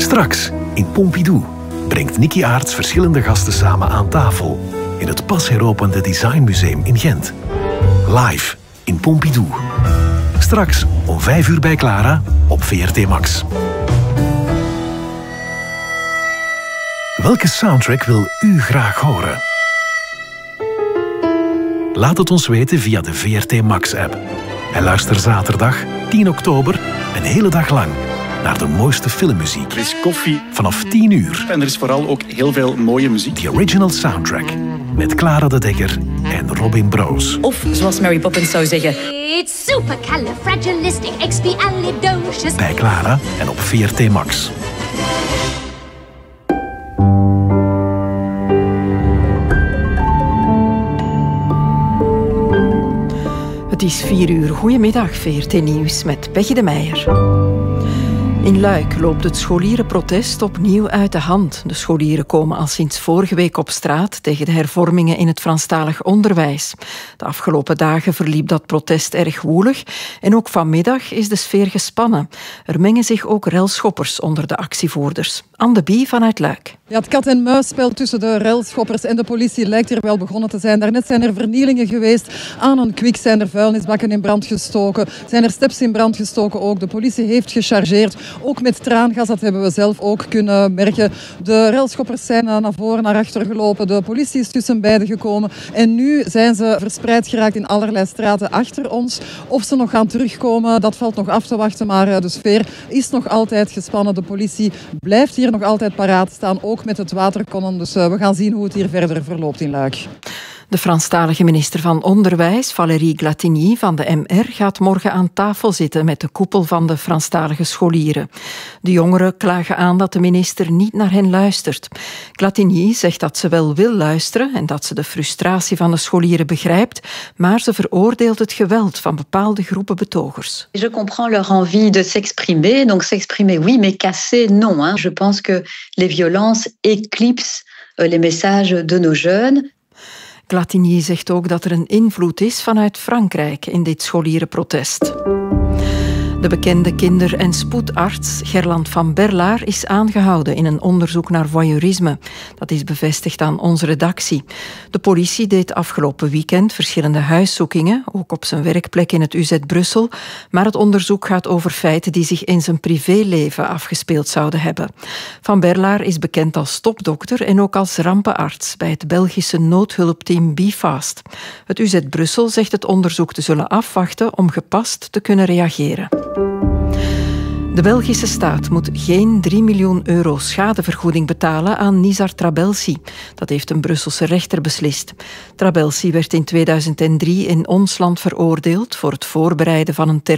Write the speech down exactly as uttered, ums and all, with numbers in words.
Straks, in Pompidou, brengt Nicky Aarts verschillende gasten samen aan tafel in het pas heropende Designmuseum in Gent. Live in Pompidou. Straks om vijf uur bij Clara op V R T Max. Welke soundtrack wil u graag horen? Laat het ons weten via de V R T Max-app. En luister zaterdag, tien oktober, een hele dag lang naar de mooiste filmmuziek. Er is koffie. Vanaf tien uur. En er is vooral ook heel veel mooie muziek. The Original Soundtrack. Met Clara de Dekker en Robin Broos. Of, zoals Mary Poppins zou zeggen... It's supercalifragilisticexpialidocious. Bij Clara en op V R T Max. Het is vier uur. Goedemiddag, V R T Nieuws met Peggy de Meijer. In Luik loopt het scholierenprotest opnieuw uit de hand. De scholieren komen al sinds vorige week op straat tegen de hervormingen in het Franstalig onderwijs. De afgelopen dagen verliep dat protest erg woelig en ook vanmiddag is de sfeer gespannen. Er mengen zich ook relschoppers onder de actievoerders. Anne de Bie vanuit Luik. Ja, het kat-en-muisspel tussen de relschoppers en de politie lijkt hier wel begonnen te zijn. Daarnet zijn er vernielingen geweest. Aan een kwik zijn er vuilnisbakken in brand gestoken. Zijn er steps in brand gestoken ook. De politie heeft gechargeerd. Ook met traangas, dat hebben we zelf ook kunnen merken. De relschoppers zijn naar voren, naar achter gelopen. De politie is tussen beiden gekomen. En nu zijn ze verspreid geraakt in allerlei straten achter ons. Of ze nog gaan terugkomen, dat valt nog af te wachten. Maar de sfeer is nog altijd gespannen. De politie blijft hier nog altijd paraat staan, ook met het waterkonnen. Dus we gaan zien hoe het hier verder verloopt in Luik. De Franstalige minister van Onderwijs, Valérie Glatigny van de M R, gaat morgen aan tafel zitten met de koepel van de Franstalige scholieren. De jongeren klagen aan dat de minister niet naar hen luistert. Glatigny zegt dat ze wel wil luisteren en dat ze de frustratie van de scholieren begrijpt, maar ze veroordeelt het geweld van bepaalde groepen betogers. Je comprends leur envie de s'exprimer, donc s'exprimer oui, mais casser non. Hein. Je pense que les violences éclipsent les messages de nos jeunes. Glatigny zegt ook dat er een invloed is vanuit Frankrijk in dit scholierenprotest. De bekende kinder- en spoedarts Gerland van Berlaar is aangehouden in een onderzoek naar voyeurisme. Dat is bevestigd aan onze redactie. De politie deed afgelopen weekend verschillende huiszoekingen, ook op zijn werkplek in het U Z Brussel, maar het onderzoek gaat over feiten die zich in zijn privéleven afgespeeld zouden hebben. Van Berlaar is bekend als topdokter en ook als rampenarts bij het Belgische noodhulpteam BeFast. Het U Z Brussel zegt het onderzoek te zullen afwachten om gepast te kunnen reageren. De Belgische staat moet geen drie miljoen euro schadevergoeding betalen aan Nizar Trabelsi. Dat heeft een Brusselse rechter beslist. Trabelsi werd in tweeduizend drie in ons land veroordeeld voor het voorbereiden van een